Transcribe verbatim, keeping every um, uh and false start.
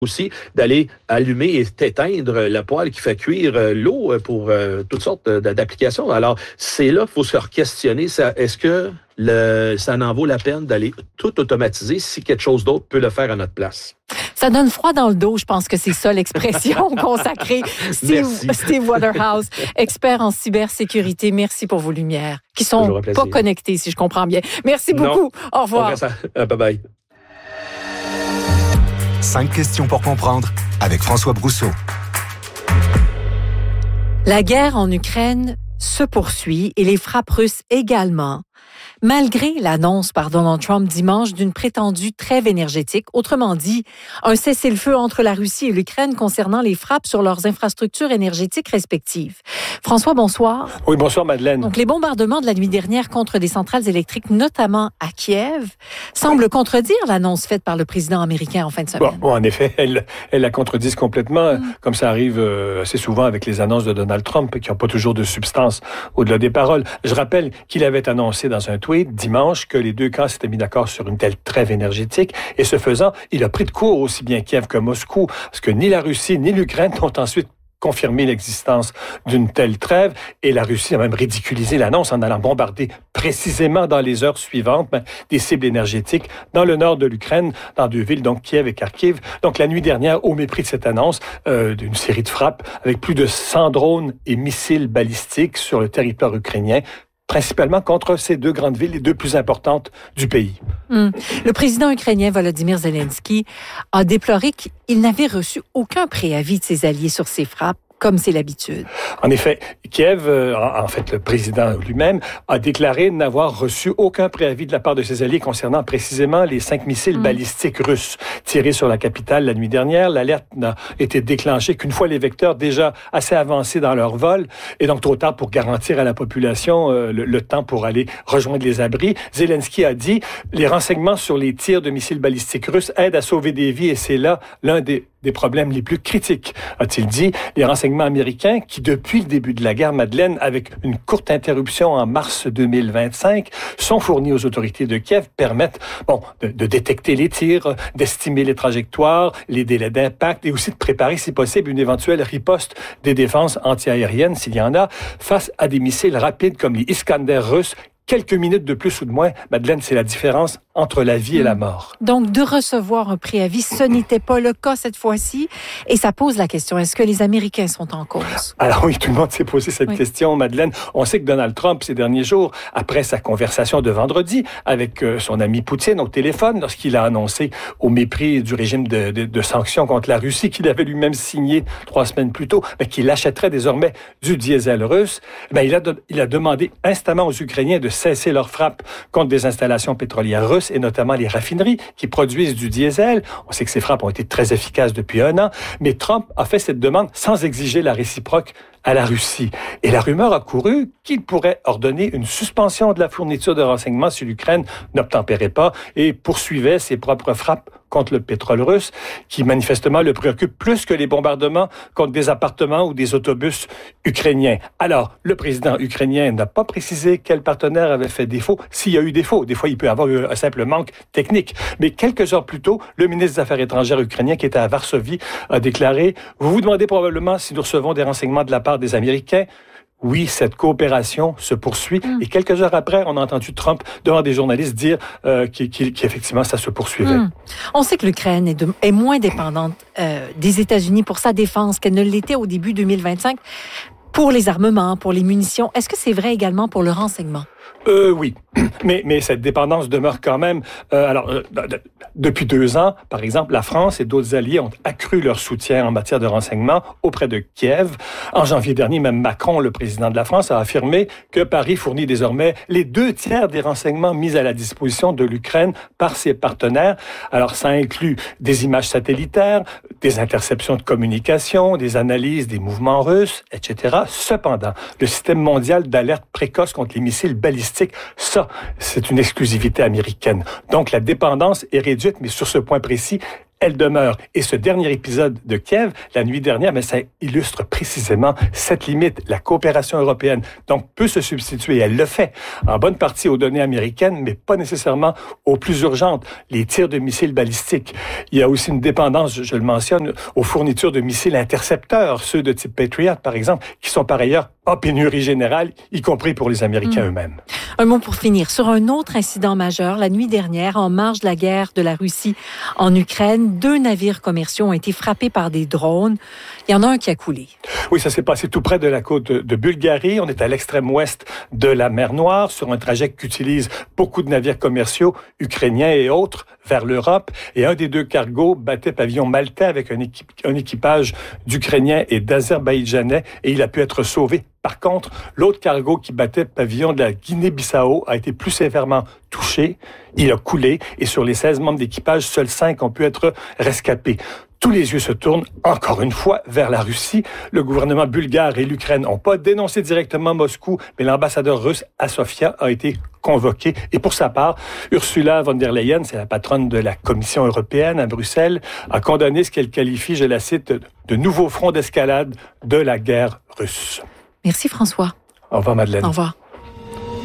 aussi d'aller allumer et éteindre la poêle qui fait cuire euh, l'eau pour euh, toutes sortes d'applications. Alors, c'est là qu'il faut se questionner. Ça, est-ce que le, ça en vaut la peine d'aller tout automatiser si quelque chose d'autre peut le faire à notre place? Ça donne froid dans le dos, je pense que c'est ça l'expression consacrée. Steve, Steve Waterhouse, expert en cybersécurité. Merci pour vos lumières, qui sont pas connectées, si je comprends bien. Merci beaucoup. Non. Au revoir. Bye bye. Cinq questions pour comprendre avec François Brousseau. La guerre en Ukraine se poursuit et les frappes russes également, malgré l'annonce par Donald Trump dimanche d'une prétendue trêve énergétique, autrement dit, un cessez-le-feu entre la Russie et l'Ukraine concernant les frappes sur leurs infrastructures énergétiques respectives. François, bonsoir. Oui, bonsoir Madeleine. Donc, les bombardements de la nuit dernière contre des centrales électriques, notamment à Kiev, semblent contredire l'annonce faite par le président américain en fin de semaine. Bon, bon en effet, elle, elle la contredisent complètement, mm. comme ça arrive euh, assez souvent avec les annonces de Donald Trump, qui n'ont pas toujours de substance au-delà des paroles. Je rappelle qu'il avait annoncé dans un tweet dimanche que les deux camps s'étaient mis d'accord sur une telle trêve énergétique, et ce faisant, il a pris de court aussi bien Kiev que Moscou, parce que ni la Russie ni l'Ukraine n'ont ensuite confirmé l'existence d'une telle trêve, et la Russie a même ridiculisé l'annonce en allant bombarder précisément dans les heures suivantes ben, des cibles énergétiques dans le nord de l'Ukraine, dans deux villes, donc Kiev et Kharkiv. Donc la nuit dernière, au mépris de cette annonce, euh, d'une série de frappes avec plus de cent drones et missiles balistiques sur le territoire ukrainien, principalement contre ces deux grandes villes, les deux plus importantes du pays. Hum. Le président ukrainien Volodymyr Zelensky a déploré qu'il n'avait reçu aucun préavis de ses alliés sur ces frappes, comme c'est l'habitude. En effet, Kiev, euh, en fait le président lui-même, a déclaré n'avoir reçu aucun préavis de la part de ses alliés concernant précisément les cinq missiles mmh. balistiques russes tirés sur la capitale la nuit dernière. L'alerte n'a été déclenchée qu'une fois les vecteurs déjà assez avancés dans leur vol, et donc trop tard pour garantir à la population euh, le, le temps pour aller rejoindre les abris. Zelensky a dit « Les renseignements sur les tirs de missiles balistiques russes aident à sauver des vies, et c'est là l'un des des problèmes les plus critiques, a-t-il dit. Les renseignements américains, qui depuis le début de la guerre, Madeleine, avec une courte interruption en mars deux mille vingt-cinq, sont fournis aux autorités de Kiev, permettent bon, de, de détecter les tirs, d'estimer les trajectoires, les délais d'impact, et aussi de préparer, si possible, une éventuelle riposte des défenses antiaériennes, s'il y en a, face à des missiles rapides comme les Iskander russes. Quelques minutes de plus ou de moins, Madeleine, c'est la différence entre la vie et la mort. Donc, de recevoir un préavis, ce n'était pas le cas cette fois-ci. Et ça pose la question, est-ce que les Américains sont en cause? Alors oui, tout le monde s'est posé cette oui. question, Madeleine. On sait que Donald Trump, ces derniers jours, après sa conversation de vendredi avec euh, son ami Poutine au téléphone, lorsqu'il a annoncé, au mépris du régime de, de, de sanctions contre la Russie, qu'il avait lui-même signé trois semaines plus tôt, mais qu'il achèterait désormais du diesel russe, ben, il, a de, il a demandé instamment aux Ukrainiens de cesser leurs frappes contre des installations pétrolières russes, et notamment les raffineries qui produisent du diesel. On sait que ces frappes ont été très efficaces depuis un an, mais Trump a fait cette demande sans exiger la réciproque à la Russie. Et la rumeur a couru qu'il pourrait ordonner une suspension de la fourniture de renseignements si l'Ukraine n'obtempérait pas et poursuivait ses propres frappes contre le pétrole russe, qui manifestement le préoccupe plus que les bombardements contre des appartements ou des autobus ukrainiens. Alors, le président ukrainien n'a pas précisé quel partenaire avait fait défaut, s'il y a eu défaut. Des fois, il peut y avoir eu un simple manque technique. Mais quelques heures plus tôt, le ministre des Affaires étrangères ukrainien, qui était à Varsovie, a déclaré « Vous vous demandez probablement si nous recevons des renseignements de la part des Américains ». Oui, cette coopération se poursuit. Mmh. Et quelques heures après, on a entendu Trump, devant des journalistes, dire euh, qu'effectivement, ça se poursuivait. Mmh. On sait que l'Ukraine est, de, est moins dépendante euh, des États-Unis pour sa défense qu'elle ne l'était au début deux mille vingt-cinq, pour les armements, pour les munitions. Est-ce que c'est vrai également pour le renseignement? Euh, oui, mais, mais cette dépendance demeure quand même. Euh, alors, euh, d- depuis deux ans, par exemple, la France et d'autres alliés ont accru leur soutien en matière de renseignement auprès de Kiev. En janvier dernier, même Macron, le président de la France, a affirmé que Paris fournit désormais les deux tiers des renseignements mis à la disposition de l'Ukraine par ses partenaires. Alors, ça inclut des images satellitaires, des interceptions de communication, des analyses des mouvements russes, et cetera. Cependant, le système mondial d'alerte précoce contre les missiles balistiques, ça, c'est une exclusivité américaine. Donc, la dépendance est réduite, mais sur ce point précis, elle demeure. Et ce dernier épisode de Kiev, la nuit dernière, mais ça illustre précisément cette limite. La coopération européenne, donc, peut se substituer, elle le fait, en bonne partie aux données américaines, mais pas nécessairement aux plus urgentes, les tirs de missiles balistiques. Il y a aussi une dépendance, je, je le mentionne, aux fournitures de missiles intercepteurs, ceux de type Patriot, par exemple, qui sont par ailleurs en pénurie générale, y compris pour les Américains mmh. eux-mêmes. Un mot pour finir. Sur un autre incident majeur, la nuit dernière, en marge de la guerre de la Russie en Ukraine, deux navires commerciaux ont été frappés par des drones. Il y en a un qui a coulé. Oui, ça s'est passé tout près de la côte de Bulgarie. On est à l'extrême ouest de la mer Noire, sur un trajet qu'utilisent beaucoup de navires commerciaux ukrainiens et autres vers l'Europe. Et un des deux cargos battait pavillon maltais avec un, équip- un équipage d'Ukrainiens et d'Azerbaïdjanais, et il a pu être sauvé. Par contre, l'autre cargo qui battait pavillon de la Guinée-Bissau a été plus sévèrement touché. Il a coulé et sur les seize membres d'équipage, seuls cinq ont pu être rescapés. Tous les yeux se tournent, encore une fois, vers la Russie. Le gouvernement bulgare et l'Ukraine n'ont pas dénoncé directement Moscou, mais l'ambassadeur russe à Sofia a été convoqué. Et pour sa part, Ursula von der Leyen, c'est la patronne de la Commission européenne à Bruxelles, a condamné ce qu'elle qualifie, je la cite, de nouveau front d'escalade de la guerre russe. Merci François. Au revoir Madeleine. Au revoir.